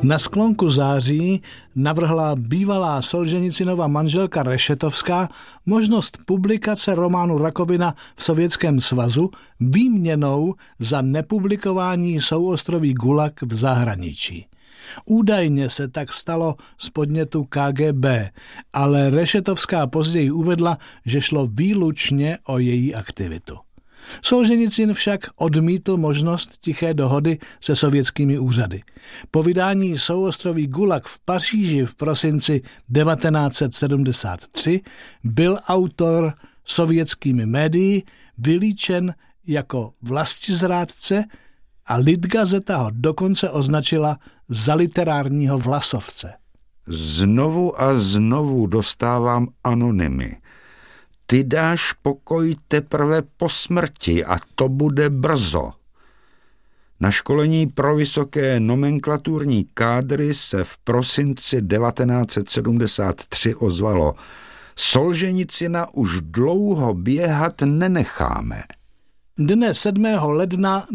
Na sklonku září navrhla bývalá Solženicynova manželka Rešetovská možnost publikace románu Rakovina v Sovětském svazu výměnou za nepublikování souostroví Gulag v zahraničí. Údajně se tak stalo z podnětu KGB, ale Rešetovská později uvedla, že šlo výlučně o její aktivitu. Solženicyn však odmítl možnost tiché dohody se sovětskými úřady. Po vydání souostroví Gulag v Paříži v prosinci 1973 byl autor sovětskými médii vylíčen jako vlastizrádce a Litgazeta ho dokonce označila za literárního vlasovce. Znovu a znovu dostávám anonymy. Ty dáš pokoj teprve po smrti a to bude brzo. Na školení pro vysoké nomenklaturní kádry se v prosinci 1973 ozvalo: Solženicyna už dlouho běhat nenecháme. Dne 7. ledna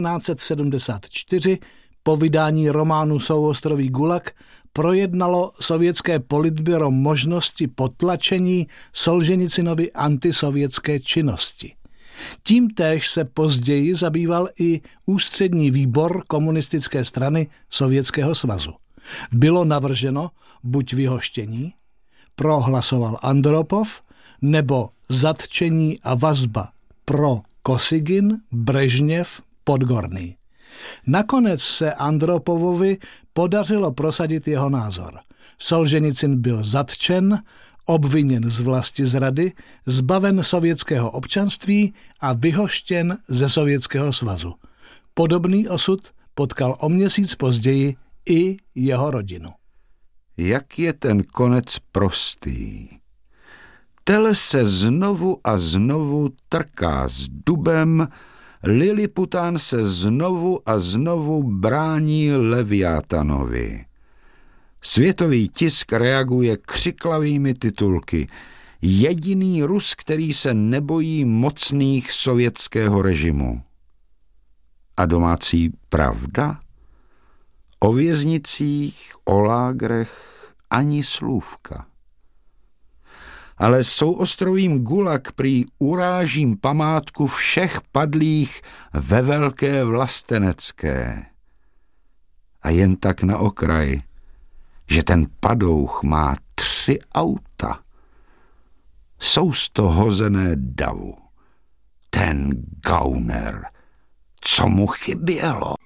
1974 po vydání románu Souostroví Gulag projednalo sovětské politbyro možnosti potlačení Solženicynovy antisovětské činnosti. Tímtéž se později zabýval i ústřední výbor komunistické strany Sovětského svazu. Bylo navrženo buď vyhoštění, pro hlasoval Andropov, nebo zatčení a vazba pro Kosygin, Brežněv, Podgorný. Nakonec se Andropovovi podařilo prosadit jeho názor. Solženicyn byl zatčen, obviněn z vlastizrady, zbaven sovětského občanství a vyhoštěn ze Sovětského svazu. Podobný osud potkal o měsíc později i jeho rodinu. Jak je ten konec prostý. Tele se znovu a znovu trká s dubem, Lilipután se znovu a znovu brání Leviatanovi. Světový tisk reaguje křiklavými titulky. Jediný Rus, který se nebojí mocných sovětského režimu. A domácí pravda? O věznicích, o lágrech ani slůvka. Ale souostrovím Gulag prý urážím památku všech padlých ve Velké Vlastenecké. A jen tak na okraj, že ten padouch má 3 auta. Jsou z toho hozené davu. Ten gauner, co mu chybělo?